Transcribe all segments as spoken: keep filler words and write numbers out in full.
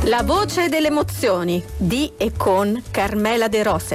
La voce delle emozioni di e con Carmela De Rose.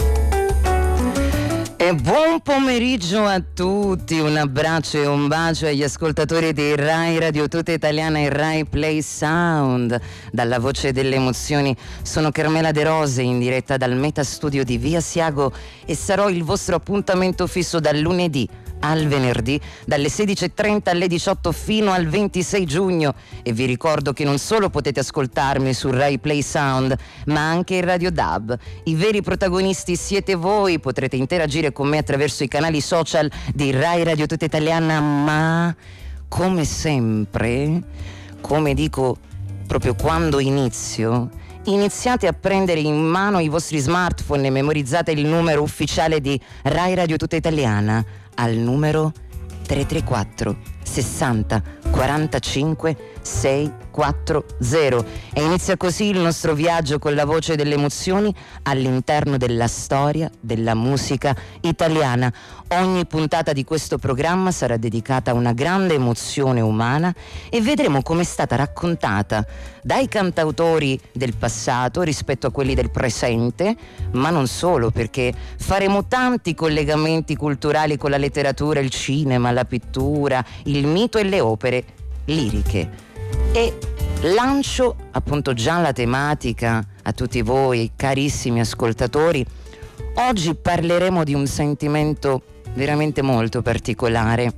E buon pomeriggio a tutti, un abbraccio e un bacio agli ascoltatori di Rai Radio Tutta Italiana e Rai Play Sound. Dalla voce delle emozioni sono Carmela De Rose, in diretta dal Meta Studio di Via Siago, e sarò il vostro appuntamento fisso dal lunedì al venerdì dalle sedici e trenta alle diciotto fino al ventisei giugno. E vi ricordo che non solo potete ascoltarmi su Rai Play Sound, ma anche in Radio D A B. I veri protagonisti siete voi, potrete interagire con me attraverso i canali social di Rai Radio Tutta Italiana, ma come sempre, come dico proprio quando inizio, iniziate a prendere in mano i vostri smartphone e memorizzate il numero ufficiale di Rai Radio Tutta Italiana al numero tre tre quattro sessanta quarantacinque seicentoquaranta, e inizia così il nostro viaggio con la voce delle emozioni all'interno della storia della musica italiana. Ogni puntata di questo programma sarà dedicata a una grande emozione umana e vedremo come è stata raccontata dai cantautori del passato rispetto a quelli del presente, ma non solo, perché faremo tanti collegamenti culturali con la letteratura, il cinema, la pittura, il mito e le opere liriche. E lancio appunto già la tematica a tutti voi, carissimi ascoltatori. Oggi parleremo di un sentimento veramente molto particolare: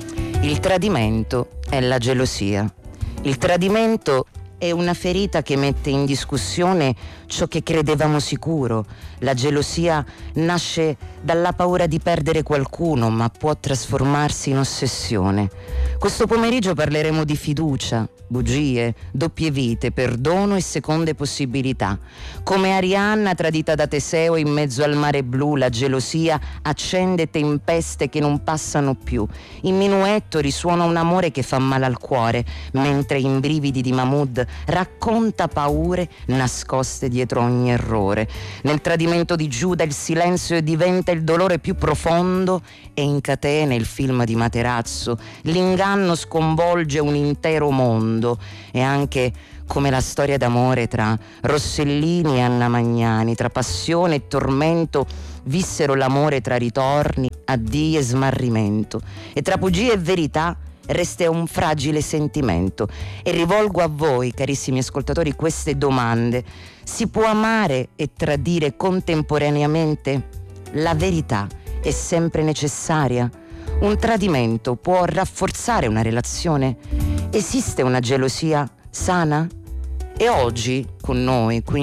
il tradimento e la gelosia. Il tradimento è una ferita che mette in discussione ciò che credevamo sicuro. La gelosia nasce dalla paura di perdere qualcuno, ma può trasformarsi in ossessione. Questo pomeriggio parleremo di fiducia, bugie, doppie vite, perdono e seconde possibilità. Come Arianna tradita da Teseo in mezzo al mare blu, la gelosia accende tempeste che non passano più. In Minuetto risuona un amore che fa male al cuore, mentre in Brividi di Mahmood racconta paure nascoste dietro ogni errore. Nel tradimento di Giuda il silenzio diventa il dolore più profondo, e in Catene, il film di Materazzo, l'inganno sconvolge un intero mondo. E anche come la storia d'amore tra Rossellini e Anna Magnani, tra passione e tormento, vissero l'amore tra ritorni, addii e smarrimento, e tra bugie e verità resta un fragile sentimento. E rivolgo a voi, carissimi ascoltatori, queste domande: si può amare e tradire contemporaneamente? La verità è sempre necessaria? Un tradimento può rafforzare una relazione? Esiste una gelosia sana? E oggi con noi qui